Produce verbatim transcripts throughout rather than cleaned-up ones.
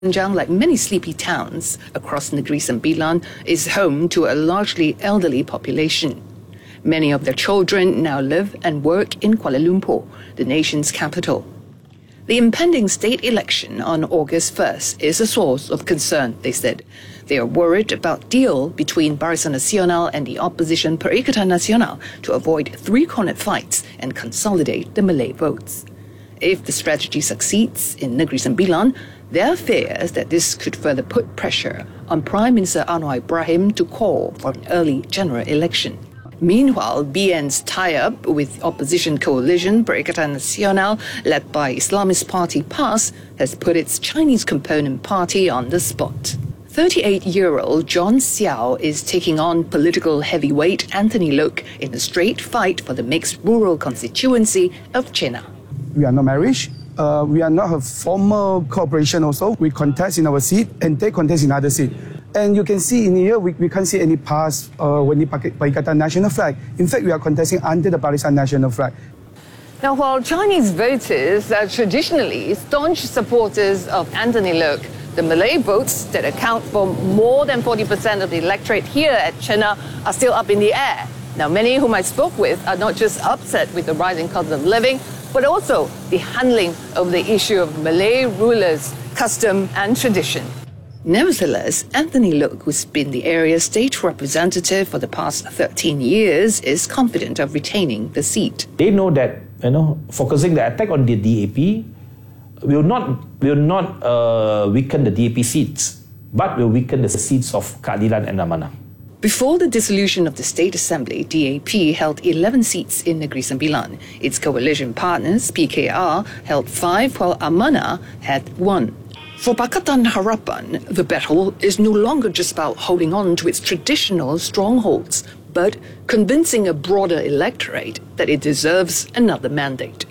Xinjiang, like many sleepy towns across Negeri Sembilan, is home to a largely elderly population. Many of their children now live and work in Kuala Lumpur, the nation's capital. The impending state election on August first is a source of concern, they said. They are worried about deal between Barisan Nasional and the opposition Perikatan Nasional to avoid three-cornered fights and consolidate the Malay votes. If the strategy succeeds in Negeri Sembilan, there are fears that this could further put pressure on Prime Minister Anwar Ibrahim to call for an early general election. Meanwhile, B N's tie-up with opposition coalition Perikatan Nasional, led by Islamist party PAS, has put its Chinese component party on the spot. thirty-eight-year-old John Xiao is taking on political heavyweight Anthony Loke in a straight fight for the mixed rural constituency of Chenas. We are not married. Uh, we are not a formal cooperation also. We contest in our seat and they contest in other seat. And you can see in here, we, we can't see any pass uh, when the Perikatan national flag. In fact, we are contesting under the Barisan national flag. Now, while Chinese voters are traditionally staunch supporters of Anthony Loke, the Malay votes that account for more than forty percent of the electorate here at Chenas are still up in the air. Now, many whom I spoke with are not just upset with the rising cost of living, but also the handling of the issue of Malay rulers, custom and tradition. Nevertheless, Anthony Loke, who's been the area's state representative for the past thirteen years, is confident of retaining the seat. They know that, you know, focusing the attack on the D A P will not will not uh, weaken the D A P seats, but will weaken the seats of Keadilan and Amanah. Before the dissolution of the State Assembly, D A P held eleven seats in Negeri Sembilan. Its coalition partners, P K R, held five, while Amanah had one. For Pakatan Harapan, the battle is no longer just about holding on to its traditional strongholds, but convincing a broader electorate that it deserves another mandate.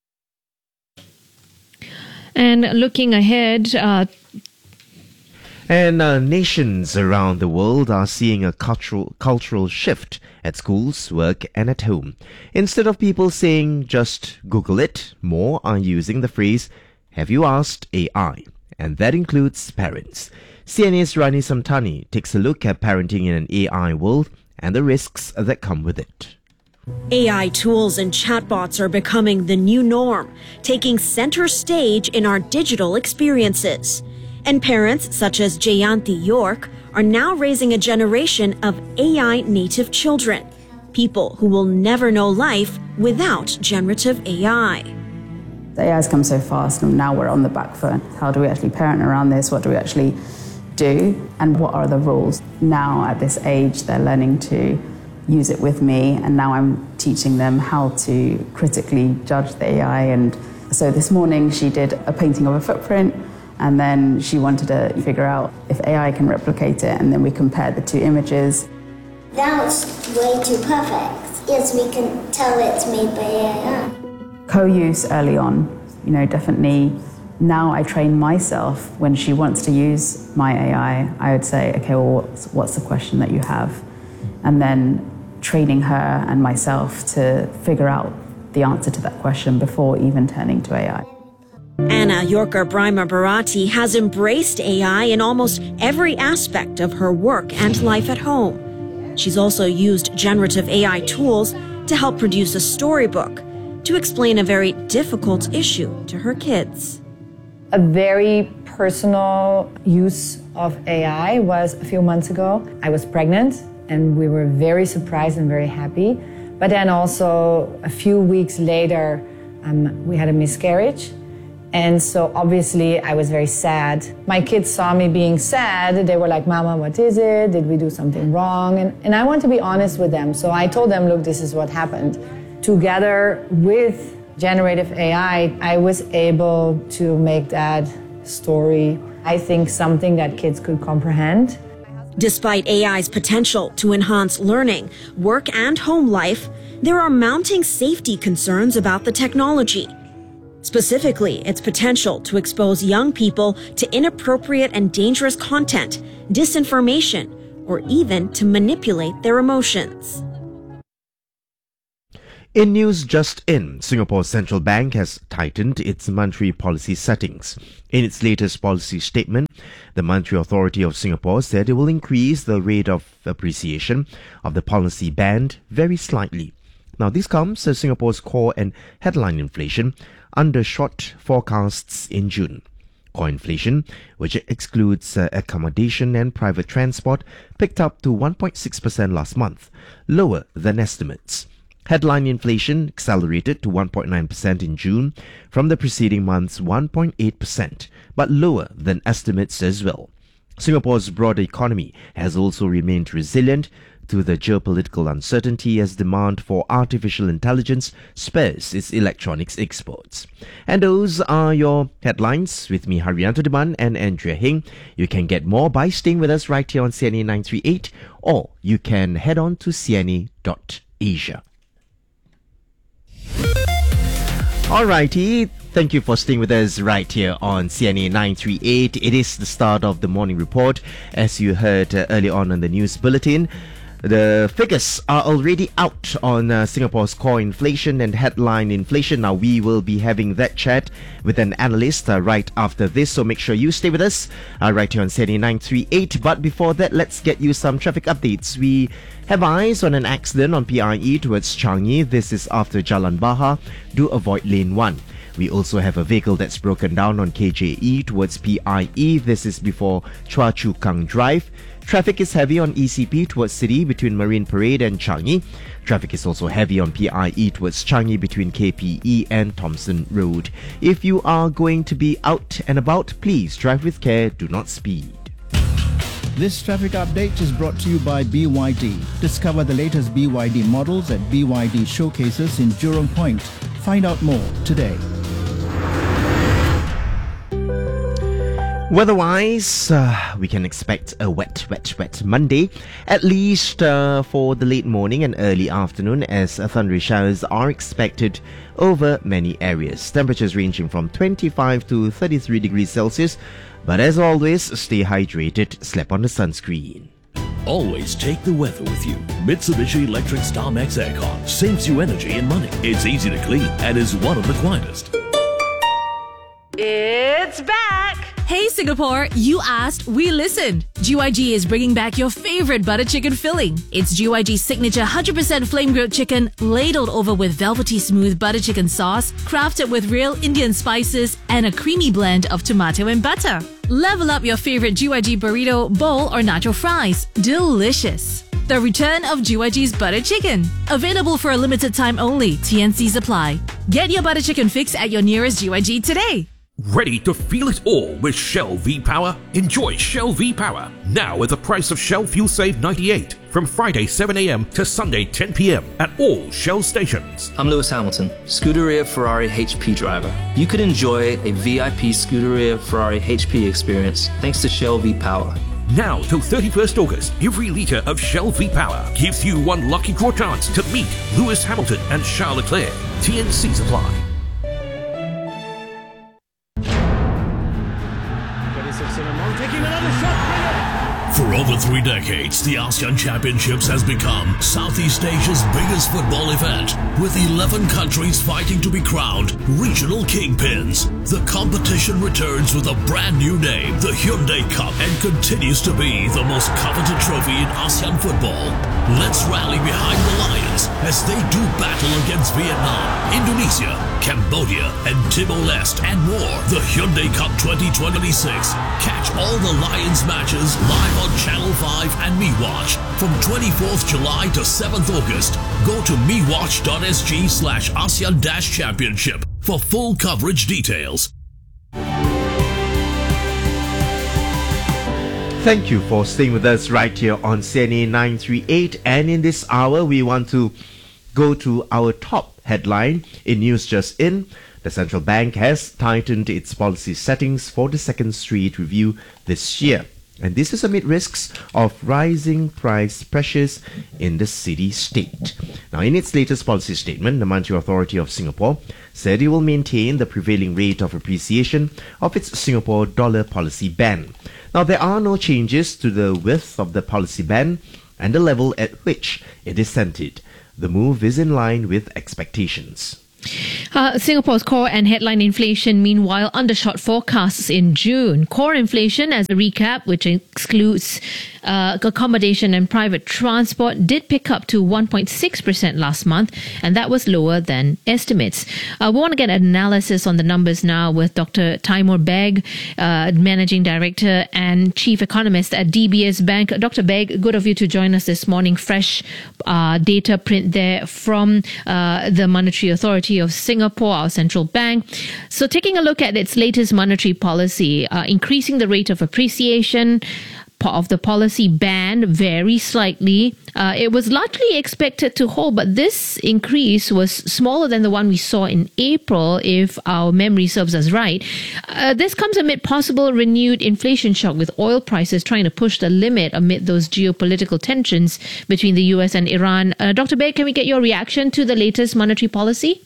And looking ahead, uh, And uh, nations around the world are seeing a cultural cultural shift at schools, work and at home. Instead of people saying just Google it, more are using the phrase, have you asked A I? And that includes parents. C N A's Rani Samtani takes a look at parenting in an A I world and the risks that come with it. A I tools and chatbots are becoming the new norm, taking center stage in our digital experiences. And parents such as Jayanti York are now raising a generation of A I native children, people who will never know life without generative A I. The A I has come so fast and now we're on the back foot. How do we actually parent around this? What do we actually do? And what are the rules? Now at this age, they're learning to use it with me, and now I'm teaching them how to critically judge the A I. And so this morning she did a painting of a footprint, and then she wanted to figure out if A I can replicate it, and then we compared the two images. That was way too perfect. Yes, we can tell it's made by A I. Co-use early on, you know, definitely. Now I train myself when she wants to use my A I, I would say, okay, well, what's, what's the question that you have? And then training her and myself to figure out the answer to that question before even turning to A I. Anna Yorker Brima Bharati has embraced A I in almost every aspect of her work and life at home. She's also used generative A I tools to help produce a storybook to explain a very difficult issue to her kids. A very personal use of A I was a few months ago. I was pregnant and we were very surprised and very happy. But then also a few weeks later, um, we had a miscarriage. And so obviously I was very sad. My kids saw me being sad. They were like, Mama, what is it? Did we do something wrong? And, and I want to be honest with them. So I told them, look, this is what happened. Together with generative A I, I was able to make that story, I think, something that kids could comprehend. Despite A I's potential to enhance learning, work, and home life, there are mounting safety concerns about the technology. Specifically, its potential to expose young people to inappropriate and dangerous content, disinformation, or even to manipulate their emotions. In news just in, Singapore's central bank has tightened its monetary policy settings. In its latest policy statement, the Monetary Authority of Singapore said it will increase the rate of appreciation of the policy band very slightly. Now, this comes as Singapore's core and headline inflation undershot forecasts in June. Core inflation, which excludes uh, accommodation and private transport, picked up to one point six percent last month, lower than estimates. Headline inflation accelerated to one point nine percent in June from the preceding month's one point eight percent, but lower than estimates as well. Singapore's broader economy has also remained resilient to the geopolitical uncertainty as demand for artificial intelligence spurs its electronics exports. And those are your headlines with me, Haryanto Diman and Andrea Hing. You can get more by staying with us right here on C N A nine three eight, or you can head on to c n a dot asia. Alrighty, thank you for staying with us right here on C N A nine three eight. It is the start of the morning report. As you heard uh, early on in the news bulletin, the figures are already out on uh, Singapore's core inflation and headline inflation. Now, we will be having that chat with an analyst uh, right after this, so make sure you stay with us uh, right here on C N A nine three eight. But before that, let's get you some traffic updates. We have eyes on an accident on P I E towards Changi. This is after Jalan Bahar. Do avoid lane one. We also have a vehicle that's broken down on K J E towards P I E. This is before Chua Chu Kang Drive. Traffic is heavy on E C P towards City between Marine Parade and Changi. Traffic is also heavy on P I E towards Changi between K P E and Thomson Road. If you are going to be out and about, please drive with care, do not speed. This traffic update is brought to you by B Y D. Discover the latest B Y D models at B Y D showcases in Jurong Point. Find out more today. Weather-wise, uh, we can expect a wet, wet, wet Monday, at least uh, for the late morning and early afternoon, as uh, thundery showers are expected over many areas. Temperatures ranging from twenty-five to thirty-three degrees Celsius. But as always, stay hydrated, slap on the sunscreen. Always take the weather with you. Mitsubishi Electric Star Max Aircon saves you energy and money. It's easy to clean and is one of the quietest. It's back! Hey Singapore, you asked, we listened. G Y G is bringing back your favorite butter chicken filling. It's G Y G's signature one hundred percent flame-grilled chicken, ladled over with velvety smooth butter chicken sauce, crafted with real Indian spices, and a creamy blend of tomato and butter. Level up your favorite G Y G burrito, bowl, or nacho fries. Delicious. The return of G Y G's butter chicken. Available for a limited time only. T N Cs apply. Get your butter chicken fix at your nearest G Y G today. Ready to feel it all with Shell V-Power? Enjoy Shell V-Power now at the price of Shell Fuel Save ninety-eight from Friday seven a m to Sunday ten p m at all Shell stations. I'm Lewis Hamilton, Scuderia Ferrari H P driver. You could enjoy a V I P Scuderia Ferrari H P experience thanks to Shell V-Power. Now till thirty-first August, every litre of Shell V-Power gives you one lucky draw chance to meet Lewis Hamilton and Charles Leclerc. T N Cs apply. For over three decades, the ASEAN Championships has become Southeast Asia's biggest football event, with eleven countries fighting to be crowned regional kingpins. The competition returns with a brand new name, the Hyundai Cup, and continues to be the most coveted trophy in ASEAN football. Let's rally behind the Lions as they do battle against Vietnam, Indonesia, Cambodia, and Timor-Leste, and more. The Hyundai Cup twenty twenty-six. Catch all the Lions matches live on Channel five and MeWatch from twenty-fourth July to seventh August. Go to mewatch.sg slash ASEAN dash championship for full coverage details. Thank you for staying with us right here on C N A nine three eight, and in this hour we want to go to our top headline in News Just In. The central bank has tightened its policy settings for the second straight review this year. And this is amid risks of rising price pressures in the city-state. Now, in its latest policy statement, the Monetary Authority of Singapore said it will maintain the prevailing rate of appreciation of its Singapore dollar policy band. Now, there are no changes to the width of the policy band and the level at which it is centered. The move is in line with expectations. Uh, Singapore's core and headline inflation, meanwhile, undershot forecasts in June. Core inflation, as a recap, which excludes uh, accommodation and private transport, did pick up to one point six percent last month, and that was lower than estimates. Uh, we want to get an analysis on the numbers now with Doctor Taimur Beg, uh, Managing Director and Chief Economist at D B S Bank. Doctor Beg, good of you to join us this morning. Fresh uh, data print there from uh, the Monetary Authority of Singapore, our central bank. So taking a look at its latest monetary policy, uh, increasing the rate of appreciation of the policy band very slightly. Uh, it was largely expected to hold, but this increase was smaller than the one we saw in April, if our memory serves us right. Uh, this comes amid possible renewed inflation shock, with oil prices trying to push the limit amid those geopolitical tensions between the U S and Iran. Uh, Doctor Beg, can we get your reaction to the latest monetary policy?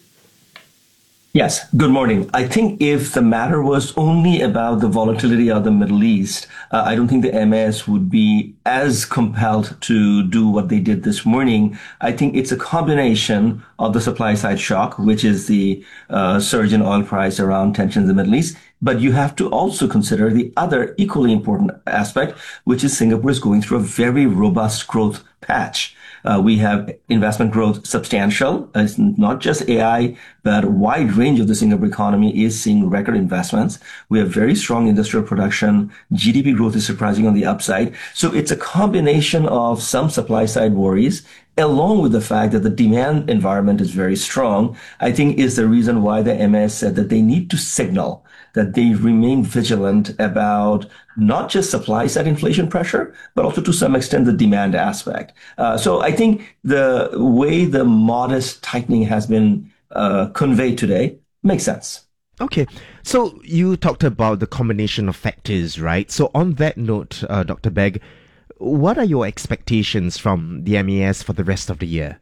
Yes, good morning. I think if the matter was only about the volatility of the Middle East, uh, I don't think the M A S would be as compelled to do what they did this morning. I think it's a combination of the supply side shock, which is the uh, surge in oil price around tensions in the Middle East. But you have to also consider the other equally important aspect, which is Singapore is going through a very robust growth patch. Uh, we have investment growth substantial. It's not just A I, but a wide range of the Singapore economy is seeing record investments. We have very strong industrial production. G D P growth is surprising on the upside. So it's a combination of some supply side worries, along with the fact that the demand environment is very strong, I think is the reason why the M A S said that they need to signal that they remain vigilant about not just supply side inflation pressure, but also to some extent the demand aspect. Uh, so I think the way the modest tightening has been uh, conveyed today makes sense. Okay, so you talked about the combination of factors, right? So on that note, uh, Doctor Beg, what are your expectations from the M A S for the rest of the year?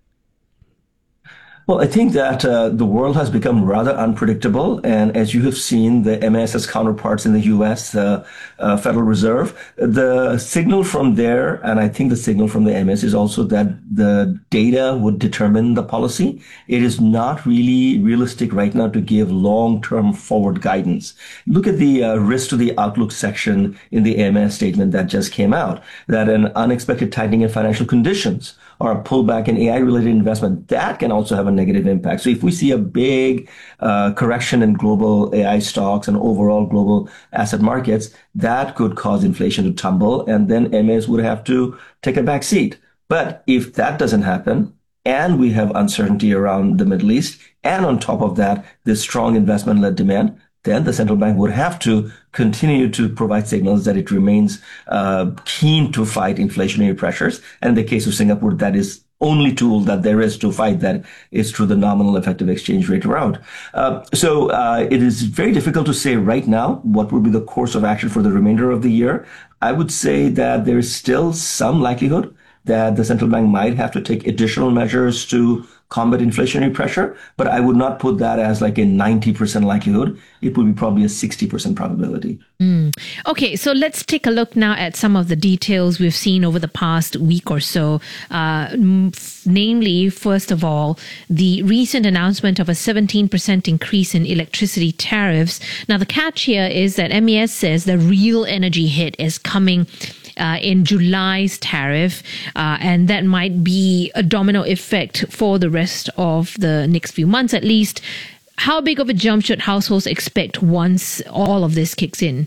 Well, I think that uh, the world has become rather unpredictable. And as you have seen, the M A S's counterparts in the U S, the uh, Federal Reserve, the signal from there, and I think the signal from the M A S is also that the data would determine the policy. It is not really realistic right now to give long-term forward guidance. Look at the uh, risk to the outlook section in the M A S statement that just came out, that an unexpected tightening in financial conditions or a pullback in A I-related investment, that can also have a negative impact. So if we see a big uh, correction in global A I stocks and overall global asset markets, that could cause inflation to tumble, and then M A S would have to take a back seat. But if that doesn't happen, and we have uncertainty around the Middle East, and on top of that, this strong investment-led demand, then the central bank would have to continue to provide signals that it remains uh, keen to fight inflationary pressures. And in the case of Singapore, that is only tool that there is to fight that is through the nominal effective exchange rate route. Uh, so uh, it is very difficult to say right now what would be the course of action for the remainder of the year. I would say that there is still some likelihood that the central bank might have to take additional measures to combat inflationary pressure, but I would not put that as like a ninety percent likelihood. It would be probably a sixty percent probability. Mm. Okay, so let's take a look now at some of the details we've seen over the past week or so. Uh, f- namely, first of all, the recent announcement of a seventeen percent increase in electricity tariffs. Now, the catch here is that M A S says the real energy hit is coming Uh, in July's tariff, uh, and that might be a domino effect for the rest of the next few months at least. How big of a jump should households expect once all of this kicks in?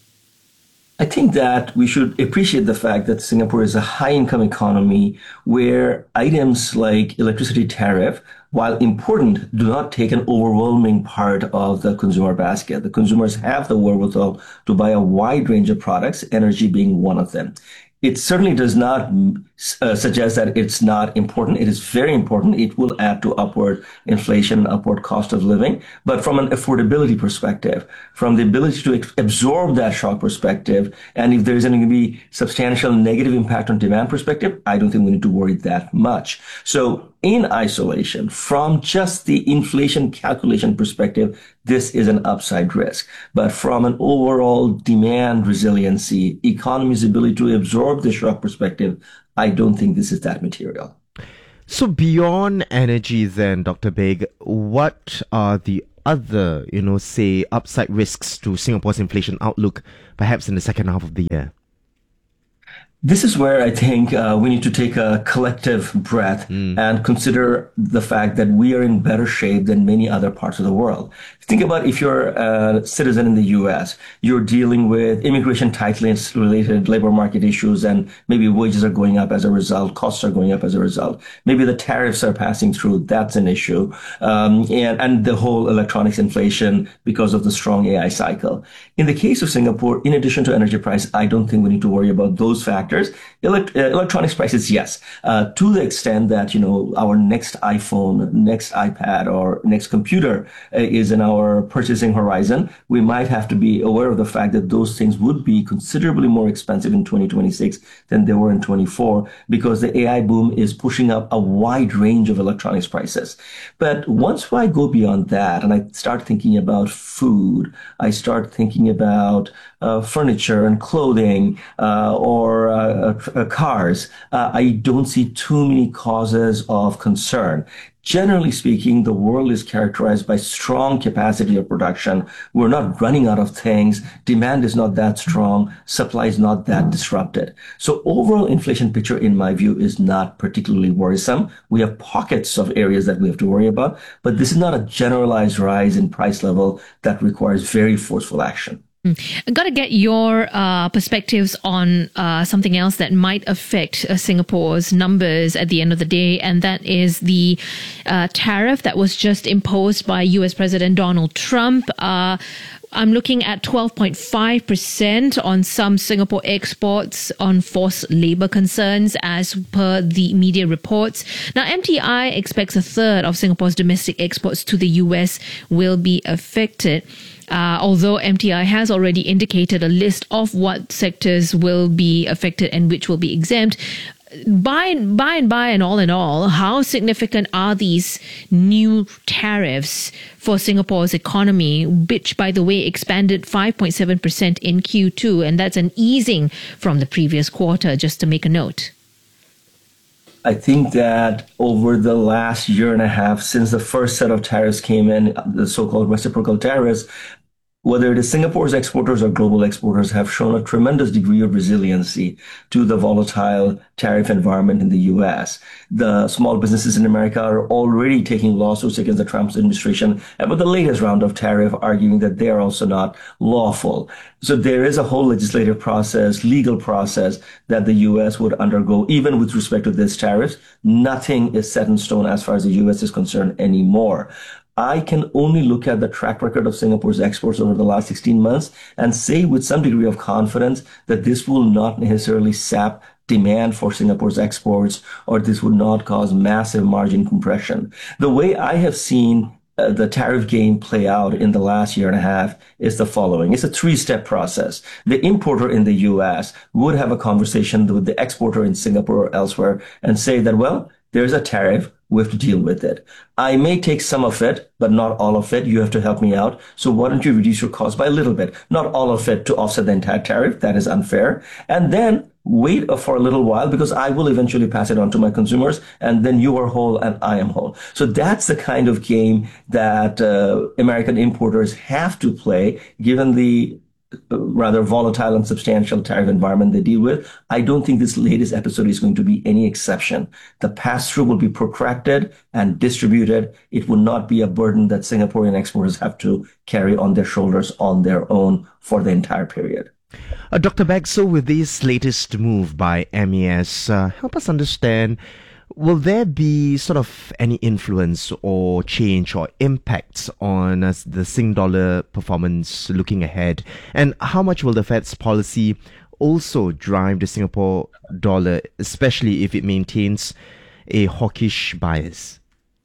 I think that we should appreciate the fact that Singapore is a high-income economy where items like electricity tariff, while important, do not take an overwhelming part of the consumer basket. The consumers have the wherewithal to buy a wide range of products, energy being one of them. It certainly does not uh, suggest that it's not important. It is very important. It will add to upward inflation, upward cost of living. But from an affordability perspective, from the ability to ex- absorb that shock perspective, and if there's going to be substantial negative impact on demand perspective, I don't think we need to worry that much. So in isolation, from just the inflation calculation perspective, this is an upside risk. But from an overall demand resiliency, economy's ability to absorb the shock perspective, I don't think this is that material. So beyond energy then, Doctor Baig, what are the other, you know, say, upside risks to Singapore's inflation outlook, perhaps in the second half of the year? This is where I think uh, we need to take a collective breath mm. and consider the fact that we are in better shape than many other parts of the world. Think about if you're a citizen in the U S, you're dealing with immigration tightness related labor market issues, and maybe wages are going up as a result, costs are going up as a result. Maybe the tariffs are passing through, that's an issue. Um, and, and the whole electronics inflation because of the strong A I cycle. In the case of Singapore, in addition to energy price, I don't think we need to worry about those factors. Elect- uh, electronics prices, yes, uh, to the extent that, you know, our next iPhone, next iPad, or next computer uh, is in our purchasing horizon, we might have to be aware of the fact that those things would be considerably more expensive in twenty twenty-six than they were in twenty-four, because the A I boom is pushing up a wide range of electronics prices. But once I go beyond that and I start thinking about food, I start thinking about uh, furniture and clothing, uh, or uh, uh, cars, uh, I don't see too many causes of concern. Generally speaking, the world is characterized by strong capacity of production. We're not running out of things. Demand is not that strong. Supply is not that disrupted. So overall inflation picture, in my view, is not particularly worrisome. We have pockets of areas that we have to worry about, but this is not a generalized rise in price level that requires very forceful action. I've got to get your uh, perspectives on uh, something else that might affect uh, Singapore's numbers at the end of the day, and that is the uh, tariff that was just imposed by U S President Donald Trump. Uh, I'm looking at twelve point five percent on some Singapore exports on forced labour concerns, as per the media reports. Now, M T I expects a third of Singapore's domestic exports to the U S will be affected. Uh, although M T I has already indicated a list of what sectors will be affected and which will be exempt. By, by and by and all in all, how significant are these new tariffs for Singapore's economy, which, by the way, expanded five point seven percent in Q two, and that's an easing from the previous quarter, just to make a note? I think that over the last year and a half, since the first set of tariffs came in, the so-called reciprocal tariffs, whether it is Singapore's exporters or global exporters, have shown a tremendous degree of resiliency to the volatile tariff environment in the U S. The small businesses in America are already taking lawsuits against the Trump administration about the latest round of tariff, arguing that they are also not lawful. So there is a whole legislative process, legal process that the U S would undergo, even with respect to this tariffs. Nothing is set in stone as far as the U S is concerned anymore. I can only look at the track record of Singapore's exports over the last sixteen months and say with some degree of confidence that this will not necessarily sap demand for Singapore's exports, or this would not cause massive margin compression. The way I have seen uh, the tariff game play out in the last year and a half is the following. It's a three-step process. The importer in the U S would have a conversation with the exporter in Singapore or elsewhere and say that, well, there's a tariff. We have to deal with it. I may take some of it, but not all of it. You have to help me out. So why don't you reduce your cost by a little bit? Not all of it to offset the entire tariff. That is unfair. And then wait for a little while, because I will eventually pass it on to my consumers, and then you are whole and I am whole. So that's the kind of game that uh, American importers have to play, given the rather volatile and substantial tariff environment they deal with. I don't think this latest episode is going to be any exception. The pass-through will be protracted and distributed. It will not be a burden that Singaporean exporters have to carry on their shoulders on their own for the entire period. Uh, Doctor Baig, so with this latest move by M A S, uh, help us understand, will there be sort of any influence or change or impacts on uh, the Sing dollar performance looking ahead? And how much will the Fed's policy also drive the Singapore dollar, especially if it maintains a hawkish bias?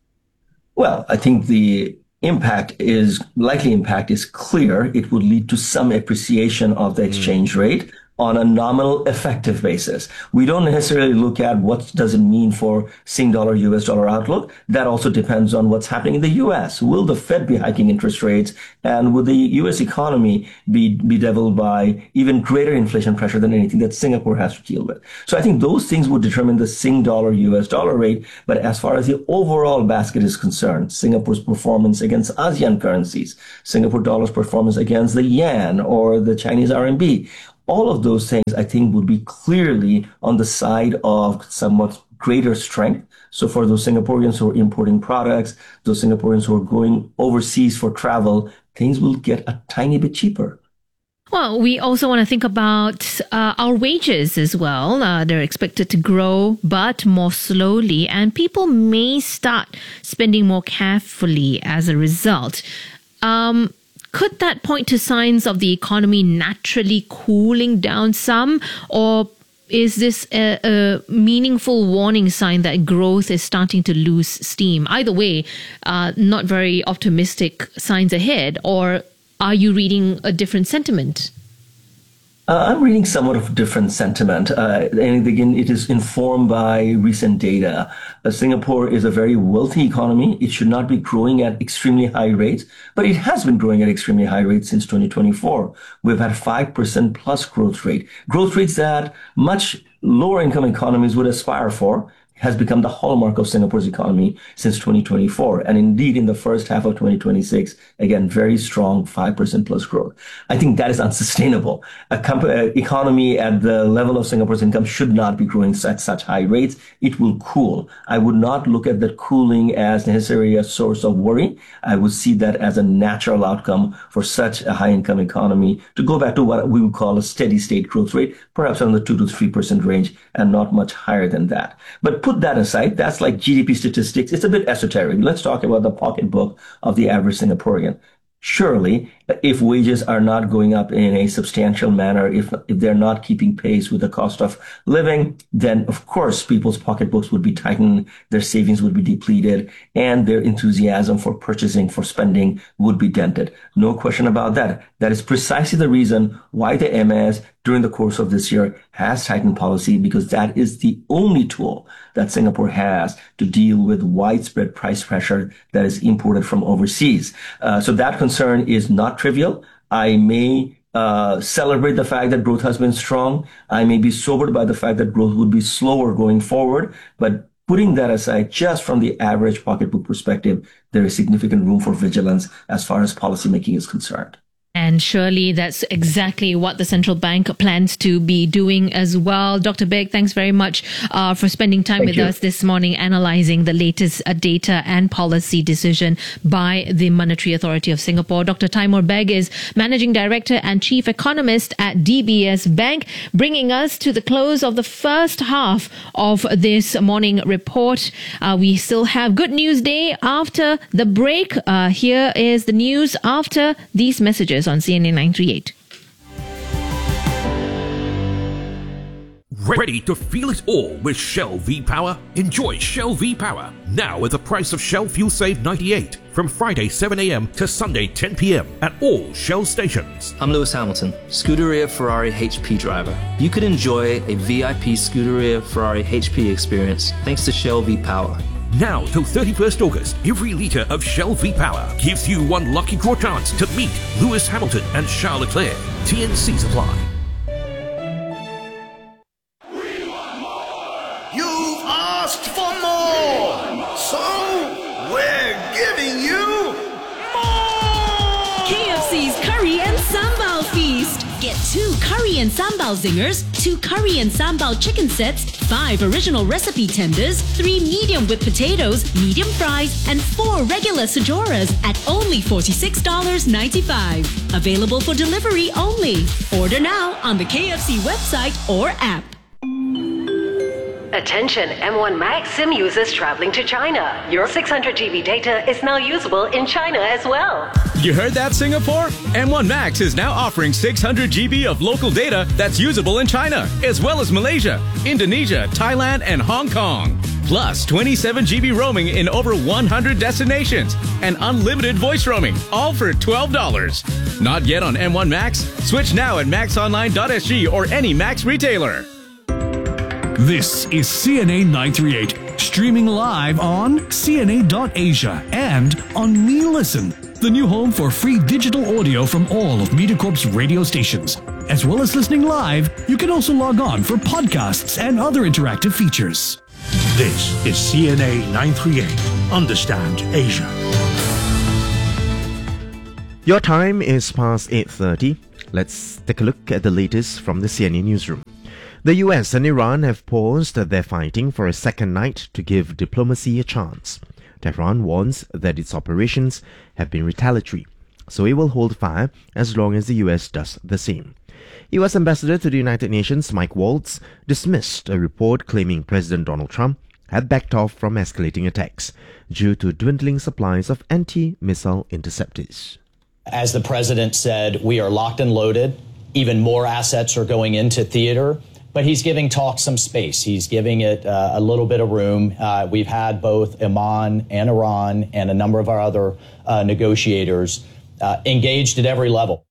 Well, I think the impact is, likely impact is clear. It would lead to some appreciation of the exchange mm. rate. on a nominal effective basis. We don't necessarily look at what does it mean for Sing dollar, U S dollar outlook. That also depends on what's happening in the U S. Will the Fed be hiking interest rates? And will the U S economy be bedeviled by even greater inflation pressure than anything that Singapore has to deal with? So I think those things would determine the Sing dollar, U S dollar rate. But as far as the overall basket is concerned, Singapore's performance against ASEAN currencies, Singapore dollar's performance against the yen or the Chinese R M B, all of those things, I think, would be clearly on the side of somewhat greater strength. So for those Singaporeans who are importing products, those Singaporeans who are going overseas for travel, things will get a tiny bit cheaper. Well, we also want to think about uh, our wages as well. Uh, they're expected to grow, but more slowly, and people may start spending more carefully as a result. Um, Could that point to signs of the economy naturally cooling down some, or is this a, a meaningful warning sign that growth is starting to lose steam? Either way, uh, not very optimistic signs ahead, or are you reading a different sentiment? Uh, I'm reading somewhat of a different sentiment, uh, and again, it is informed by recent data. Uh, Singapore is a very wealthy economy. It should not be growing at extremely high rates, but it has been growing at extremely high rates since twenty twenty-four. We've had five percent plus growth rate, growth rates that much lower income economies would aspire for. Has become the hallmark of Singapore's economy since twenty twenty-four. And indeed, in the first half of twenty twenty-six, again, very strong five percent plus growth. I think that is unsustainable. A comp- uh, economy at the level of Singapore's income should not be growing at such high rates. It will cool. I would not look at that cooling as necessarily a source of worry. I would see that as a natural outcome for such a high income economy to go back to what we would call a steady state growth rate, perhaps on the two to three percent range and not much higher than that. But put that aside, that's like G D P statistics. It's a bit esoteric. Let's talk about the pocketbook of the average Singaporean. Surely, if wages are not going up in a substantial manner, if, if they're not keeping pace with the cost of living, then of course people's pocketbooks would be tightened, their savings would be depleted, and their enthusiasm for purchasing, for spending would be dented. No question about that. That is precisely the reason why the M A S during the course of this year has tightened policy, because that is the only tool that Singapore has to deal with widespread price pressure that is imported from overseas. Uh, so that concern is not trivial. I may uh, celebrate the fact that growth has been strong. I may be sobered by the fact that growth would be slower going forward. But putting that aside, just from the average pocketbook perspective, there is significant room for vigilance as far as policymaking is concerned. And surely that's exactly what the central bank plans to be doing as well. Doctor Beg, thanks very much uh, for spending time Thank with you. us this morning, analysing the latest uh, data and policy decision by the Monetary Authority of Singapore. Doctor Taimur Beg is Managing Director and Chief Economist at D B S Bank, bringing us to the close of the first half of this morning report. Uh, we still have Good News Day after the break. Uh, here is the news after these messages on C N A nine thirty-eight. Ready to feel it all with Shell V-Power? Enjoy Shell V-Power now with the price of Shell Fuel Save ninety-eight from Friday seven a.m. to Sunday ten p.m. at all Shell stations. I'm Lewis Hamilton, Scuderia Ferrari H P driver. You could enjoy a V I P Scuderia Ferrari H P experience thanks to Shell V-Power. Now till thirty-first August, every litre of Shell V-Power gives you one lucky draw chance to meet Lewis Hamilton and Charles Leclerc. T N Cs apply. You've asked for more, so we're giving you more! K F C's Curry and Sambal Feast. Get two curry and sambal zingers, two curry and sambal chicken sets, five original recipe tenders, three medium with potatoes, medium fries, and four regular sajoras at only forty-six dollars and ninety-five cents. Available for delivery only. Order now on the K F C website or app. Attention M one Max SIM users traveling to China. Your six hundred gigabyte data is now usable in China as well. You heard that, Singapore? M one Max is now offering six hundred gigabytes of local data that's usable in China, as well as Malaysia, Indonesia, Thailand, and Hong Kong. Plus twenty-seven gigabytes roaming in over one hundred destinations and unlimited voice roaming, all for twelve dollars. Not yet on M one Max? Switch now at max online dot s g or any Max retailer. This is C N A nine three eight, streaming live on C N A dot asia and on Me Listen, the new home for free digital audio from all of MediaCorp's radio stations. As well as listening live, you can also log on for podcasts and other interactive features. This is C N A nine three eight. Understand Asia. Your time is past eight thirty. Let's take a look at the latest from the C N A newsroom. The U S and Iran have paused their fighting for a second night to give diplomacy a chance. Tehran warns that its operations have been retaliatory, so it will hold fire as long as the U S does the same. U S Ambassador to the United Nations Mike Waltz dismissed a report claiming President Donald Trump had backed off from escalating attacks due to dwindling supplies of anti-missile interceptors. As the president said, we are locked and loaded. Even more assets are going into theater. But he's giving talk some space. He's giving it uh, a little bit of room. Uh, we've had both Oman and Iran and a number of our other uh, negotiators uh, engaged at every level.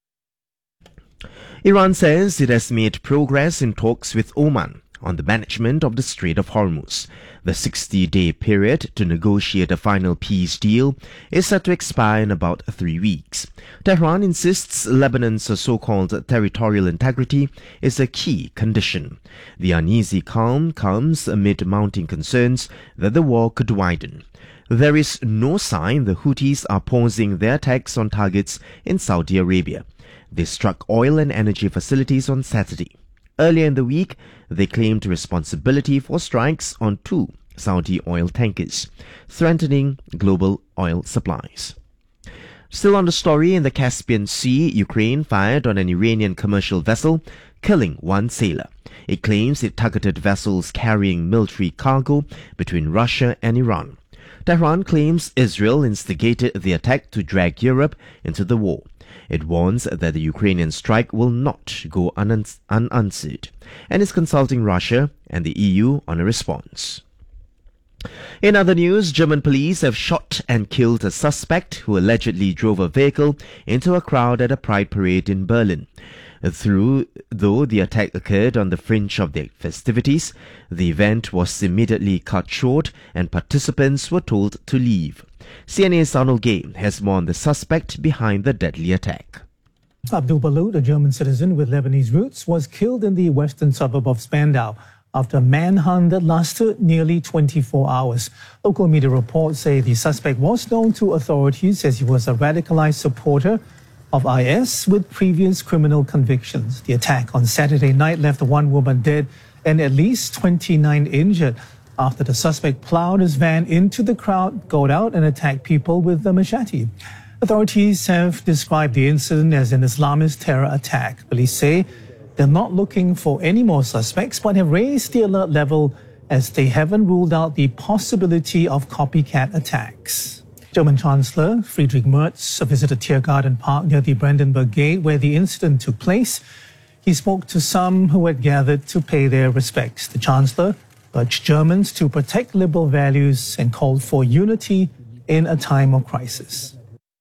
Iran says it has made progress in talks with Oman on the management of the Strait of Hormuz. The sixty-day period to negotiate a final peace deal is set to expire in about three weeks. Tehran insists Lebanon's so-called territorial integrity is a key condition. The uneasy calm comes amid mounting concerns that the war could widen. There is no sign the Houthis are pausing their attacks on targets in Saudi Arabia. They struck oil and energy facilities on Saturday. Earlier in the week, they claimed responsibility for strikes on two Saudi oil tankers, threatening global oil supplies. Still on the story, in the Caspian Sea, Ukraine fired on an Iranian commercial vessel, killing one sailor. It claims it targeted vessels carrying military cargo between Russia and Iran. Tehran claims Israel instigated the attack to drag Europe into the war. It warns that the Ukrainian strike will not go unans- unanswered and is consulting Russia and the E U on a response. In other news, German police have shot and killed a suspect who allegedly drove a vehicle into a crowd at a pride parade in Berlin. Through, though the attack occurred on the fringe of the festivities, the event was immediately cut short and participants were told to leave. C N A's Arnold Gay has more on the suspect behind the deadly attack. Abdul Balut, a German citizen with Lebanese roots, was killed in the western suburb of Spandau after a manhunt that lasted nearly twenty-four hours. Local media reports say the suspect was known to authorities as he was a radicalized supporter of I S with previous criminal convictions. The attack on Saturday night left one woman dead and at least twenty-nine injured after the suspect plowed his van into the crowd, got out and attacked people with a machete. Authorities have described the incident as an Islamist terror attack. Police say they're not looking for any more suspects, but have raised the alert level as they haven't ruled out the possibility of copycat attacks. German Chancellor Friedrich Merz visited Tiergarten Park near the Brandenburg Gate where the incident took place. He spoke to some who had gathered to pay their respects. The Chancellor urged Germans to protect liberal values and called for unity in a time of crisis.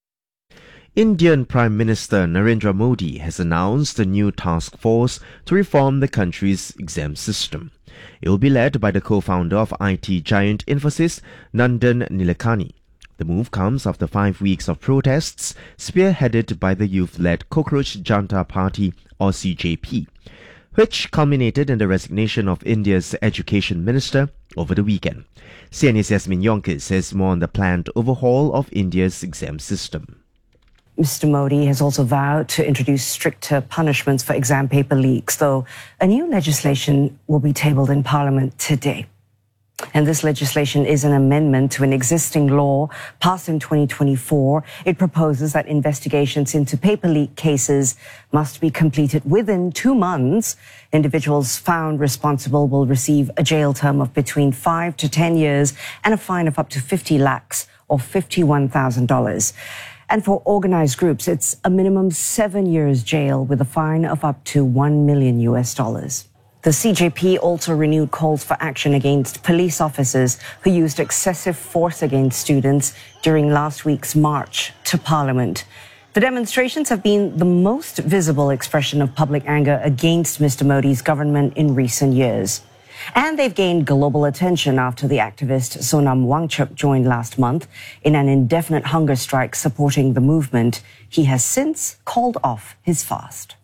Indian Prime Minister Narendra Modi has announced a new task force to reform the country's exam system. It will be led by the co-founder of I T giant Infosys, Nandan Nilekani. The move comes after five weeks of protests spearheaded by the youth-led Cockroach Janta Party, or C J P, which culminated in the resignation of India's education minister over the weekend. C N A's Yasmin Yonkis has more on the planned overhaul of India's exam system. Mister Modi has also vowed to introduce stricter punishments for exam paper leaks, though a new legislation will be tabled in Parliament today. And this legislation is an amendment to an existing law passed in twenty twenty-four. It proposes that investigations into paper leak cases must be completed within two months. Individuals found responsible will receive a jail term of between five to ten years and a fine of up to fifty lakhs or fifty-one thousand dollars. And for organized groups, it's a minimum seven years jail with a fine of up to one million U S dollars. The C J P also renewed calls for action against police officers who used excessive force against students during last week's march to Parliament. The demonstrations have been the most visible expression of public anger against Mister Modi's government in recent years. And they've gained global attention after the activist Sonam Wangchuck joined last month in an indefinite hunger strike supporting the movement. He has since called off his fast.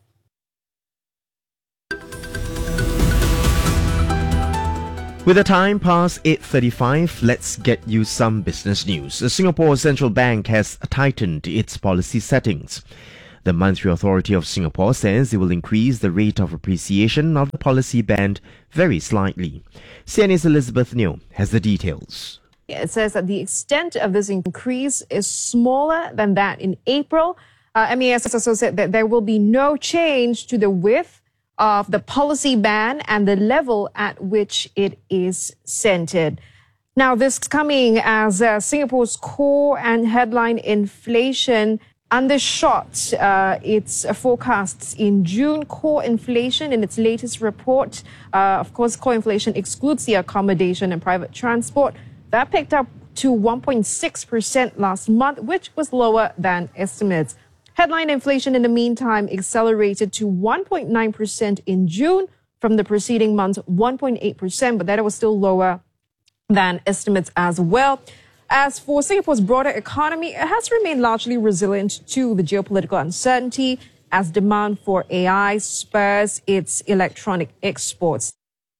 With the time past eight thirty-five, let's get you some business news. The Singapore Central Bank has tightened its policy settings. The Monetary Authority of Singapore says it will increase the rate of appreciation of the policy band very slightly. C N A's Elizabeth Neo has the details. It says that the extent of this increase is smaller than that in April. Uh, M A S also said that there will be no change to the width of the policy band and the level at which it is centered. Now, this is coming as uh, Singapore's core and headline inflation undershot uh, its forecasts in June. Core inflation in its latest report, uh, of course, core inflation excludes the accommodation and private transport. That picked up to one point six percent last month, which was lower than estimates. Headline inflation, in the meantime, accelerated to one point nine percent in June from the preceding month's one point eight percent, but that was still lower than estimates as well. As for Singapore's broader economy, it has remained largely resilient to the geopolitical uncertainty as demand for A I spurs its electronic exports.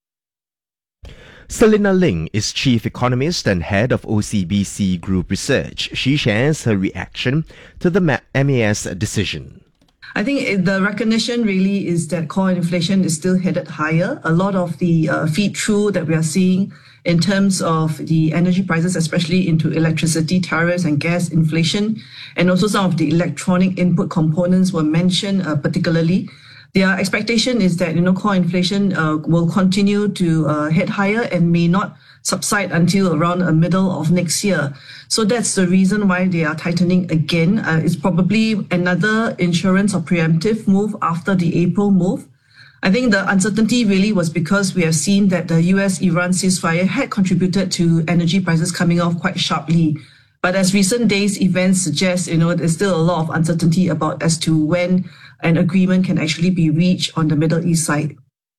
Selina Ling is Chief Economist and Head of O C B C Group Research. She shares her reaction to the M A S decision. I think the recognition really is that core inflation is still headed higher. A lot of the uh, feed through that we are seeing in terms of the energy prices, especially into electricity tariffs and gas inflation, and also some of the electronic input components were mentioned uh, particularly. Their expectation is that, you know, core inflation uh, will continue to uh, head higher and may not subside until around the middle of next year. So that's the reason why they are tightening again. Uh, it's probably another insurance or preemptive move after the April move. I think the uncertainty really was because we have seen that the U S Iran ceasefire had contributed to energy prices coming off quite sharply. But as recent days events suggest, you know, there's still a lot of uncertainty about as to when an agreement can actually be reached on the Middle East side.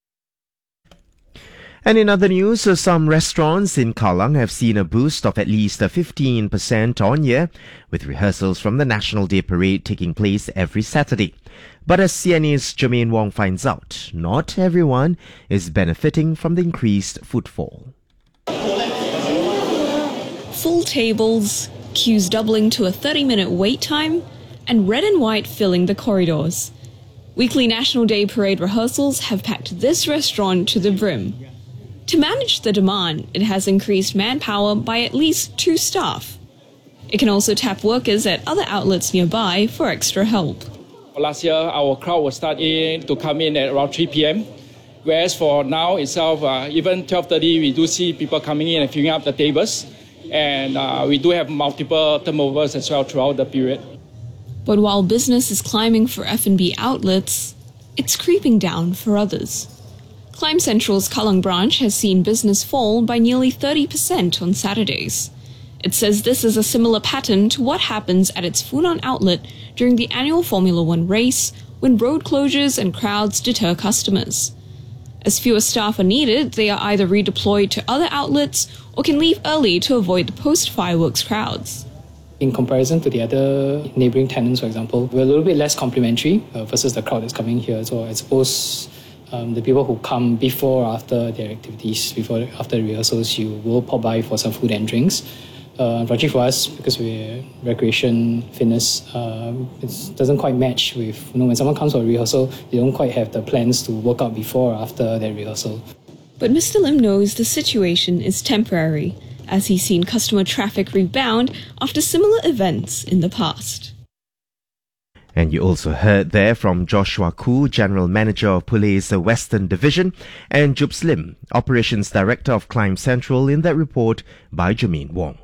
And in other news, some restaurants in Kallang have seen a boost of at least fifteen percent on year, with rehearsals from the National Day Parade taking place every Saturday. But as C N A's Jermaine Wong finds out, not everyone is benefiting from the increased footfall. Full tables, queues doubling to a thirty-minute wait time, and red and white filling the corridors. Weekly National Day Parade rehearsals have packed this restaurant to the brim. To manage the demand, it has increased manpower by at least two staff. It can also tap workers at other outlets nearby for extra help. Last year, our crowd was starting to come in at around three p.m., whereas for now itself, uh, even twelve thirty, we do see people coming in and filling up the tables, and uh, we do have multiple turnovers as well throughout the period. But while business is climbing for F and B outlets, it's creeping down for others. Climb Central's Kallang branch has seen business fall by nearly thirty percent on Saturdays. It says this is a similar pattern to what happens at its Funan outlet during the annual Formula One race, when road closures and crowds deter customers. As fewer staff are needed, they are either redeployed to other outlets or can leave early to avoid the post-fireworks crowds. In comparison to the other neighbouring tenants, for example, we're a little bit less complimentary uh, versus the crowd that's coming here. So I suppose um, the people who come before or after their activities, before after the rehearsals, you will pop by for some food and drinks. Uh, unfortunately for us, because we're recreation, fitness, uh, it doesn't quite match with, you know, when someone comes for a rehearsal, they don't quite have the plans to work out before or after their rehearsal. But Mister Lim knows the situation is temporary, as he's seen customer traffic rebound after similar events in the past. And you also heard there from Joshua Koo, General Manager of Police Western Division, and Jubs Lim, Operations Director of Climb Central, in that report by Jermaine Wong.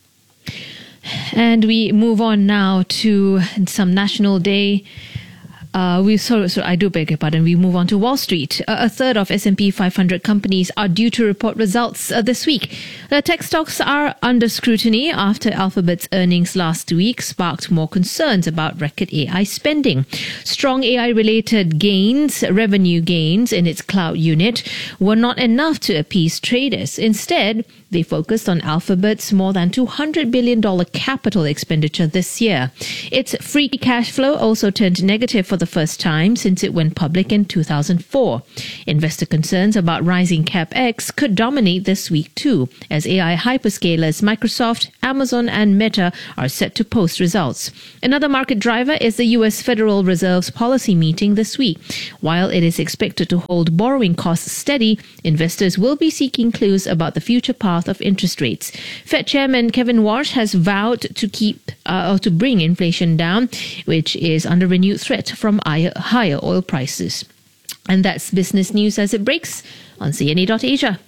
And we move on now to some National Day Uh, we so, so I do beg your pardon. We move on to Wall Street. Uh, a third of S and P five hundred companies are due to report results uh, this week. The tech stocks are under scrutiny after Alphabet's earnings last week sparked more concerns about record A I spending. Strong A I-related gains, revenue gains in its cloud unit were not enough to appease traders. Instead, they focused on Alphabet's more than two hundred billion dollars capital expenditure this year. Its free cash flow also turned negative for the first time since it went public in two thousand four. Investor concerns about rising capex could dominate this week too, as A I hyperscalers Microsoft, Amazon and Meta are set to post results. Another market driver is the U S Federal Reserve's policy meeting this week. While it is expected to hold borrowing costs steady, investors will be seeking clues about the future path of interest rates. Fed Chairman Kevin Warsh has vowed to keep uh, or to bring inflation down, which is under renewed threat from higher, higher oil prices. And that's business news as it breaks on C N A dot Asia.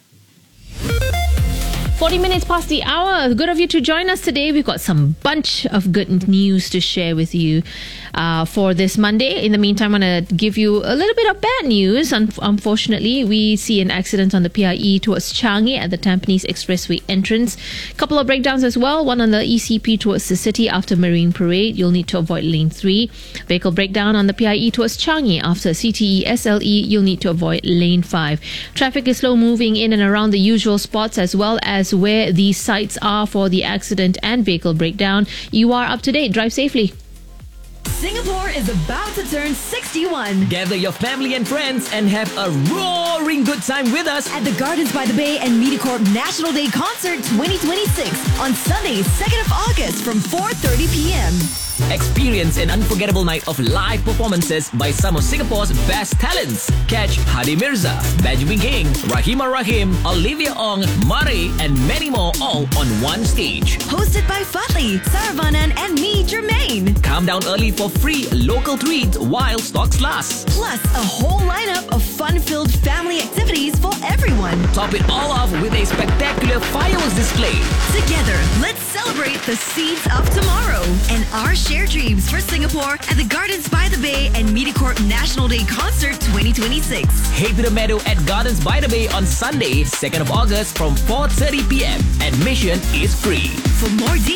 forty minutes past the hour. Good of you to join us today. We've got some bunch of good news to share with you uh, for this Monday. In the meantime, I'm going to give you a little bit of bad news. Un- unfortunately, we see an accident on the P I E towards Changi at the Tampines Expressway entrance. A couple of breakdowns as well. One on the E C P towards the city after Marine Parade. You'll need to avoid lane three. Vehicle breakdown on the P I E towards Changi after C T E S L E. You'll need to avoid lane five. Traffic is slow moving in and around the usual spots as well as where these sites are for the accident and vehicle breakdown. You are up to date. Drive safely. Singapore is about to turn sixty-one. Gather your family and friends and have a roaring good time with us at the Gardens by the Bay and MediaCorp National Day Concert twenty twenty-six on Sunday, second of August from four thirty p.m. Experience an unforgettable night of live performances by some of Singapore's best talents. Catch Hadi Mirza, Benjamin King, Rahimah Rahim, Olivia Ong, Murray, and many more all on one stage. Hosted by Fatli, Saravanan, and me, Jermaine. Come down early for free local treats while stocks last. Plus, a whole lineup of fun-filled family activities for everyone. Top it all off with a spectacular fireworks display. Together, let's celebrate the seeds of tomorrow and our share dreams for Singapore at the Gardens by the Bay and MediaCorp National Day Concert twenty twenty-six. Head to the meadow at Gardens by the Bay on Sunday, second of August from four thirty p.m. Admission is free. For more details,